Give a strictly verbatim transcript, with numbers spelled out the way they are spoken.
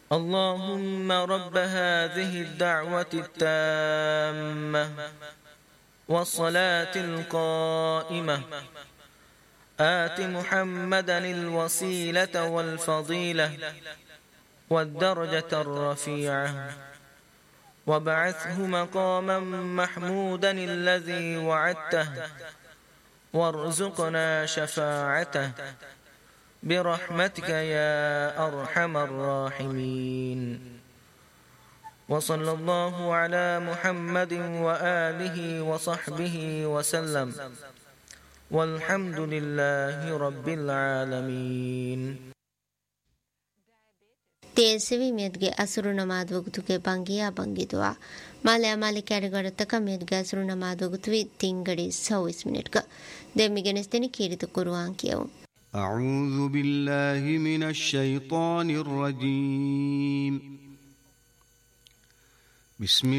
اللهم رب هذه الدعوة التامة والصلاة القائمة آت محمدا الوسيلة والفضيلة والدرجة الرفيعة وابعثه مقاما محمودا الذي وعدته وارزقنا شفاعته برحمتك يا أرحم الراحمين. وصلى الله على محمد وآله وصحبه وسلم والحمد لله رب العالمين. तेईसवीं मेदगे असुरु नमाद वगुतुके बंगिया बंगिदवा माले अमाले कैटेगरी तक मेदगे असुरु नमाद वगुतुवी तिंगड़ी सौइस मिनट का देमिगेनेस्तेनी कीरित कुरुआन कियो. أعوذ بالله من الشيطان الرجيم. بسم